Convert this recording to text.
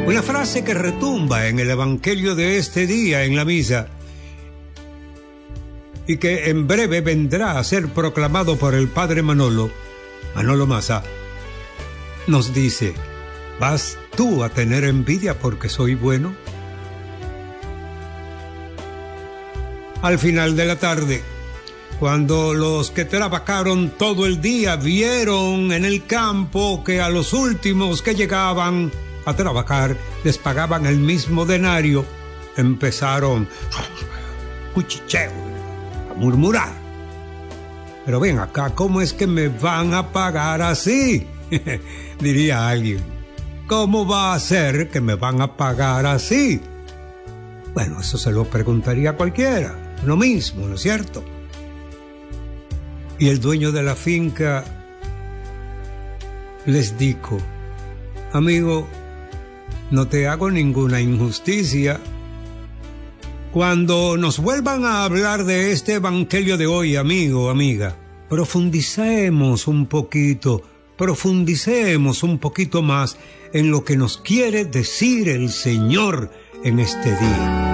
Una frase que retumba en el evangelio de este día en la misa y que en breve vendrá a ser proclamado por el padre Manolo Massa. Nos dice: ¿vas tú a tener envidia porque soy bueno? Al final de la tarde, cuando los que trabajaron todo el día vieron en el campo que a los últimos que llegaban a trabajar les pagaban el mismo denario, empezaron cuchicheo, a murmurar. Pero ven acá, ¿cómo es que me van a pagar así? Diría alguien. ¿Cómo va a ser que me van a pagar así? Bueno, eso se lo preguntaría a cualquiera, lo mismo, ¿no es cierto? Y el dueño de la finca les dijo: amigo, no te hago ninguna injusticia. Cuando nos vuelvan a hablar de este evangelio de hoy, amigo, amiga, profundicemos un poquito más en lo que nos quiere decir el Señor en este día.